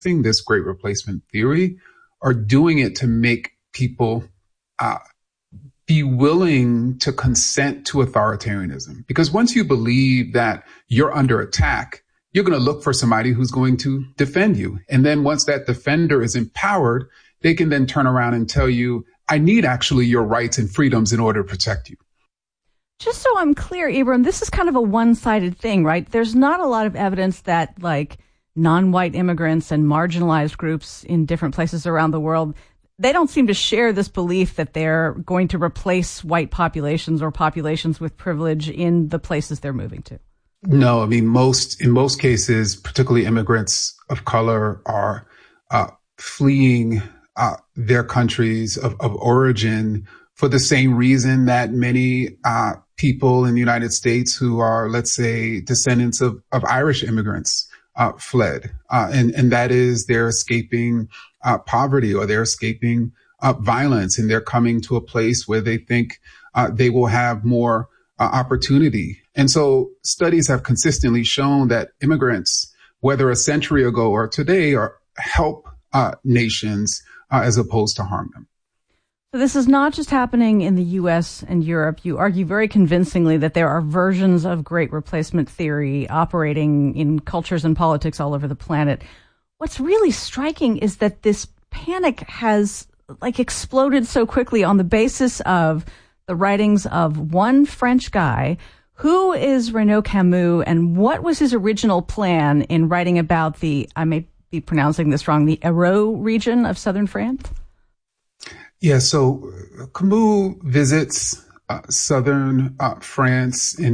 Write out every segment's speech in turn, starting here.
this great replacement theory are doing it to make people be willing to consent to authoritarianism. Because once you believe that you're under attack, you're going to look for somebody who's going to defend you. And then once that defender is empowered, they can then turn around and tell you, I need actually your rights and freedoms in order to protect you. Just so I'm clear, Ibram, this is kind of a one-sided thing, right? There's not a lot of evidence that like non-white immigrants and marginalized groups in different places around the world, they don't seem to share this belief that they're going to replace white populations or populations with privilege in the places they're moving to. No, I mean, in most cases, particularly immigrants of color are fleeing their countries of origin for the same reason that many people in the United States who are, let's say, descendants of Irish immigrants fled. And that is they're escaping poverty, or they're escaping violence, and they're coming to a place where they think they will have more opportunity. And so studies have consistently shown that immigrants, whether a century ago or today, help nations as opposed to harm them. So this is not just happening in the U.S. and Europe. You argue very convincingly that there are versions of great replacement theory operating in cultures and politics all over the planet. What's really striking is that this panic has exploded so quickly on the basis of the writings of one French guy. Who is Renaud Camus, and what was his original plan in writing about I may be pronouncing this wrong, the Hérault region of southern France? Yeah, so Camus visits southern France in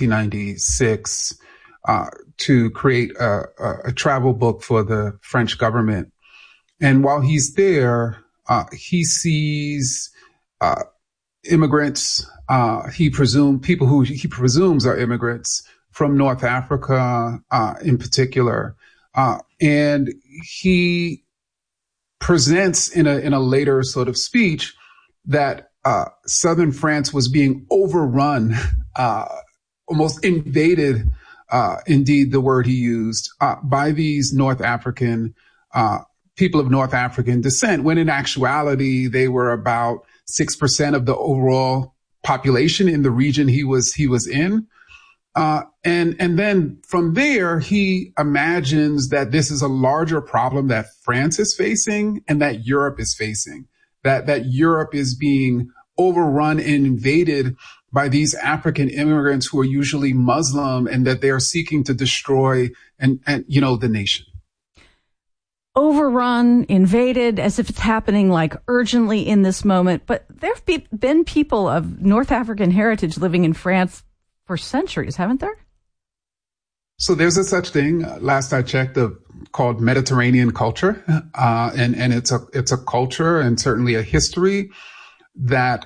1996 to create a travel book for the French government. And while he's there, he sees immigrants, people who he presumes are immigrants from North Africa in particular. And he presents in a later sort of speech that southern France was being overrun, almost invaded, indeed the word he used, by these North African people of North African descent, when in actuality they were about 6% of the overall population in the region he was in. And then from there, he imagines that this is a larger problem that France is facing and that Europe is facing, that Europe is being overrun and invaded by these African immigrants who are usually Muslim, and that they're seeking to destroy the nation. Overrun, invaded, as if it's happening urgently in this moment. But there have been people of North African heritage living in France for centuries, haven't there? So there's a such thing, last I checked, called Mediterranean culture. And it's a culture and certainly a history that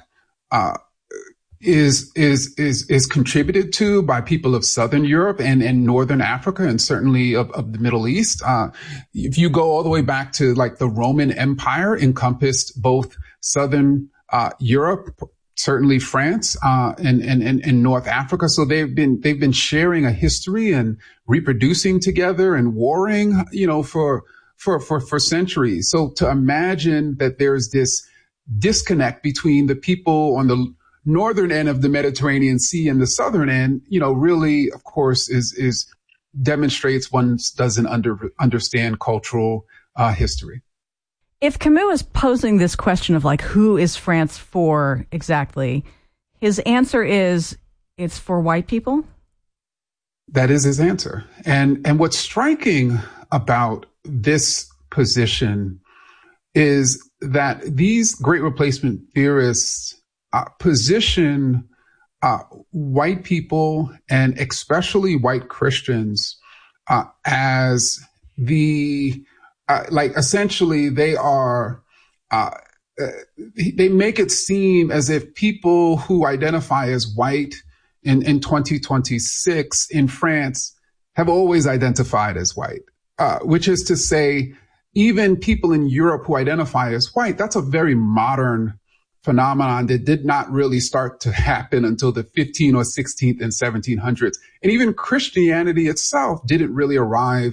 is contributed to by people of Southern Europe and Northern Africa, and certainly of the Middle East. If you go all the way back to the Roman Empire, encompassed both Southern Europe, certainly France, and North Africa. So they've been sharing a history and reproducing together and warring, for centuries. So to imagine that there's this disconnect between the people on the northern end of the Mediterranean Sea and the southern end, really, of course, is demonstrates one doesn't understand cultural history. If Camus is posing this question of who is France for exactly, his answer is it's for white people? That is his answer. And what's striking about this position is that these great replacement theorists position white people, and especially white Christians, as the essentially they are, they make it seem as if people who identify as white in 2026 in France have always identified as white, which is to say, even people in Europe who identify as white, that's a very modern phenomenon that did not really start to happen until the 15th or 16th and 1700s. And even Christianity itself didn't really arrive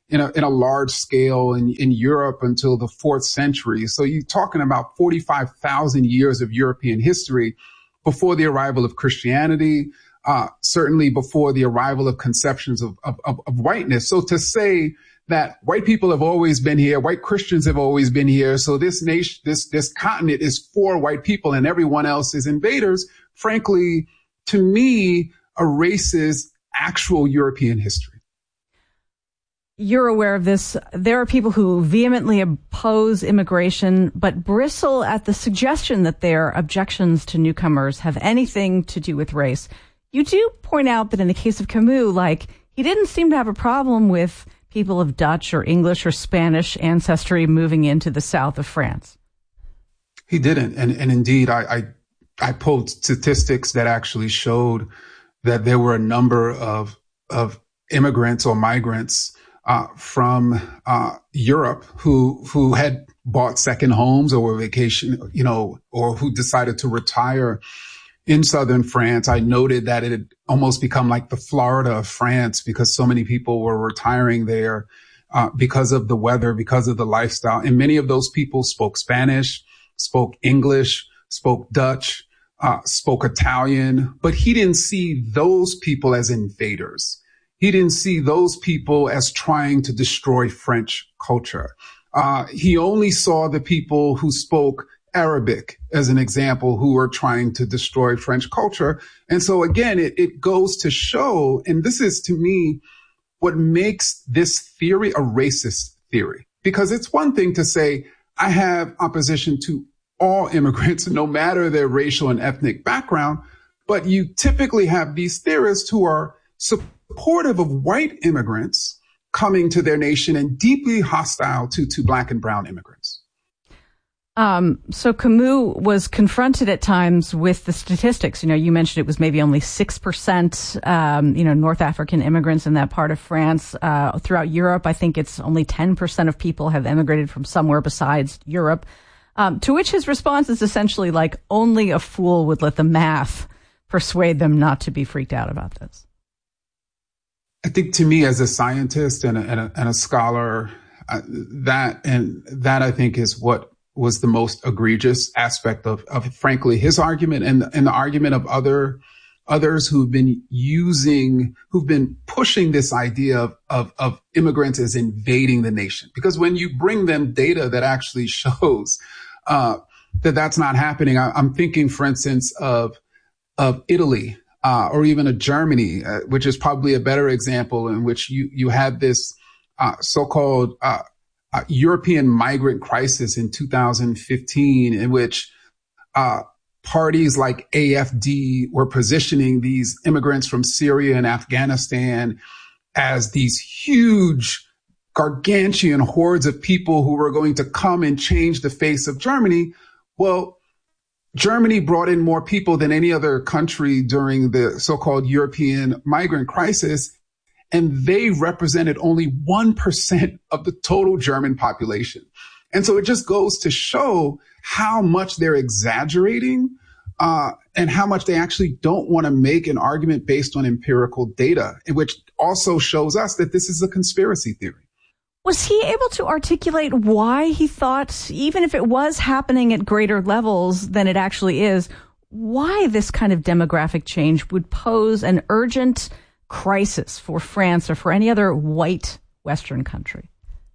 in a large scale in Europe until the 4th century. So you're talking about 45,000 years of European history before the arrival of Christianity, certainly before the arrival of conceptions of whiteness. So to say that white people have always been here, white Christians have always been here, so this nation, this continent is for white people and everyone else is invaders, frankly, to me, erases actual European history. You're aware of this. There are people who vehemently oppose immigration, but bristle at the suggestion that their objections to newcomers have anything to do with race. You do point out that in the case of Camus, he didn't seem to have a problem with people of Dutch or English or Spanish ancestry moving into the south of France. He didn't. And indeed, I pulled statistics that actually showed that there were a number of immigrants or migrants from Europe who had bought second homes or were vacation, or who decided to retire in southern France. I noted that it had almost become like the Florida of France because so many people were retiring there because of the weather, because of the lifestyle. And many of those people spoke Spanish, spoke English, spoke Dutch, spoke Italian, but he didn't see those people as invaders. He didn't see those people as trying to destroy French culture. He only saw the people who spoke Arabic, as an example, who were trying to destroy French culture. And so again, it goes to show, and this is to me what makes this theory a racist theory. Because it's one thing to say, I have opposition to all immigrants, no matter their racial and ethnic background, but you typically have these theorists who are supportive of white immigrants coming to their nation and deeply hostile to Black and brown immigrants. So Camus was confronted at times with the statistics. You mentioned it was maybe only 6%, North African immigrants in that part of France. Throughout Europe, I think it's only 10% of people have emigrated from somewhere besides Europe. To which his response is essentially only a fool would let the math persuade them not to be freaked out about this. I think to me, as a scientist and a scholar, that I think is what was the most egregious aspect of frankly his argument and the argument of others who've been pushing this idea of immigrants as invading the nation. Because when you bring them data that actually shows that that's not happening, I'm thinking, for instance, of Italy. Or even a Germany, which is probably a better example, in which you had this so-called European migrant crisis in 2015, in which parties like AfD were positioning these immigrants from Syria and Afghanistan as these huge, gargantuan hordes of people who were going to come and change the face of Germany. Well, Germany brought in more people than any other country during the so-called European migrant crisis, and they represented only 1% of the total German population. And so it just goes to show how much they're exaggerating and how much they actually don't want to make an argument based on empirical data, which also shows us that this is a conspiracy theory. Was he able to articulate why he thought, even if it was happening at greater levels than it actually is, why this kind of demographic change would pose an urgent crisis for France or for any other white Western country?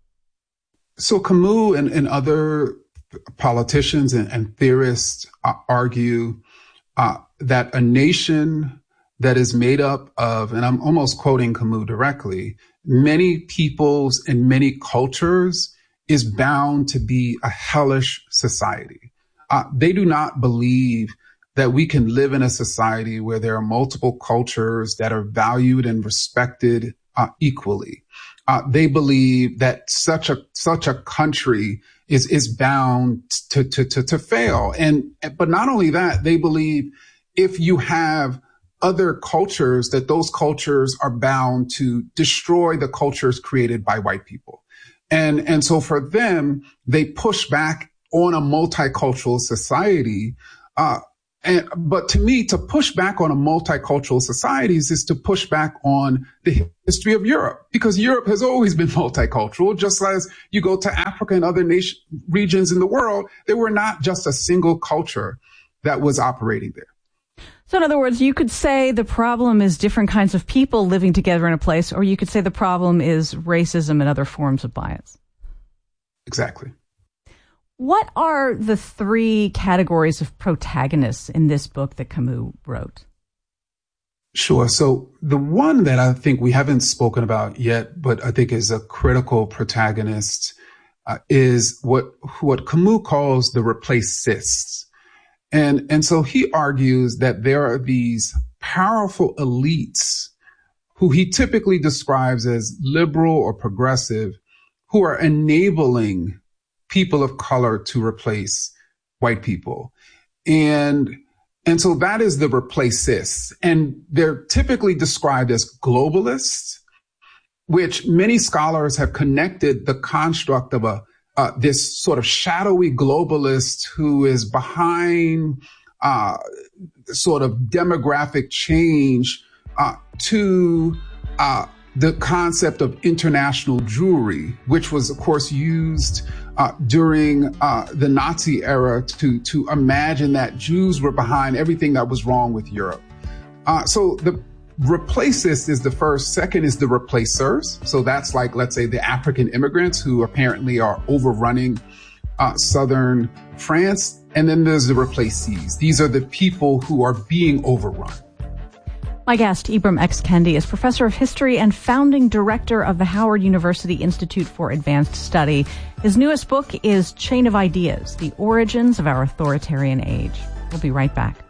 So Camus and other politicians and theorists argue that a nation that is made up of, and I'm almost quoting Camus directly, many peoples and many cultures is bound to be a hellish society. They do not believe that we can live in a society where there are multiple cultures that are valued and respected equally. They believe that such a country is bound to fail. But not only that, they believe if you have other cultures, that those cultures are bound to destroy the cultures created by white people. And so for them, they push back on a multicultural society But to me, to push back on a multicultural societies is to push back on the history of Europe, because Europe has always been multicultural. Just as you go to Africa and other regions in the world, there were not just a single culture that was operating there. So in other words, you could say the problem is different kinds of people living together in a place, or you could say the problem is racism and other forms of bias. Exactly. What are the three categories of protagonists in this book that Camus wrote? Sure. So the one that I think we haven't spoken about yet, but I think is a critical protagonist, is what Camus calls the replacists. And so he argues that there are these powerful elites who he typically describes as liberal or progressive, who are enabling people of color to replace white people. And so that is the replacists. And they're typically described as globalists, which many scholars have connected the construct of this sort of shadowy globalist who is behind sort of demographic change to the concept of international Jewry, which was, of course, used during the Nazi era to imagine that Jews were behind everything that was wrong with Europe. So the replacist is the first. Second is the replacers. So that's like, let's say, the African immigrants who apparently are overrunning southern France. And then there's the replacees. These are the people who are being overrun. My guest, Ibram X. Kendi, is professor of history and founding director of the Howard University Institute for Advanced Study. His newest book is Chain of Ideas: The Origins of Our Authoritarian Age. We'll be right back.